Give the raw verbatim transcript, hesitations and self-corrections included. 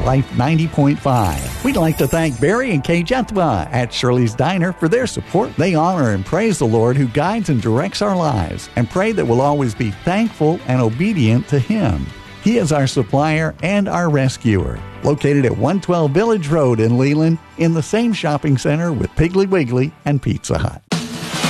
Life ninety point five. We'd like to thank Barry and Kay Jethwa at Shirley's Diner for their support. They honor and praise the Lord who guides and directs our lives, and pray that we'll always be thankful and obedient to Him. He is our supplier and our rescuer. Located at one twelve Village Road in Leland, in the same shopping center with Piggly Wiggly and Pizza Hut.